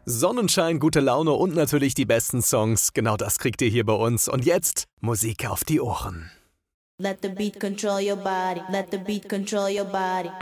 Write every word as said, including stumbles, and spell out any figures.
Sonnenschein, gute Laune und natürlich die besten Songs. Genau das kriegt ihr hier bei uns. Und jetzt Musik auf die Ohren. Let the beat control your body. Let the beat control your body.